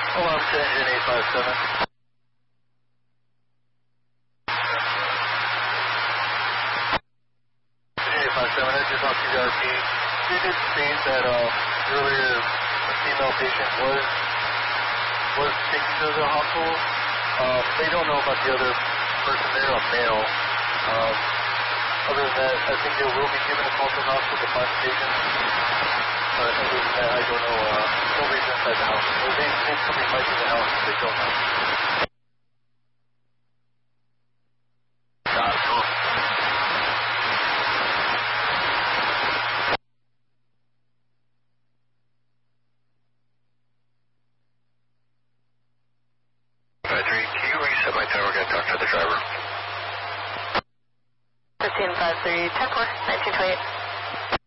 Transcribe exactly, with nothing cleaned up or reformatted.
Alarm to engine eight five seven. Engine eight five seven, I just talked to the R P. They did state that um, earlier a female patient was was taken to the hospital. Um, they don't know about the other person there, a male. Um, other than that, I think they will be given a call to the hospital to find the patient. But other than that, I don't know. Uh, nobody's inside the house. Or they think somebody might be in the house, but they don't know. Got it. Cool. Badger, can you reset my time? We're going to talk to the driver. fifteen five three, ten four, nineteen twenty-eight.